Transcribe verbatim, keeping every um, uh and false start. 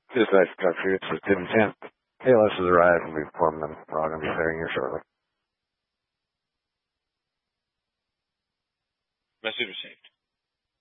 Just nice to talk to you. It's just Tim Ten. A L S has arrived and we've formed them. We're all going to be clearing here shortly. Message received.